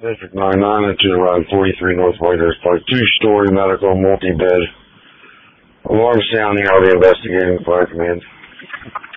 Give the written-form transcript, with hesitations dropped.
District 99 into around 43 North Whitehurst Park, two-story medical multi-bed. Alarm sounding, are they investigating? Fire command.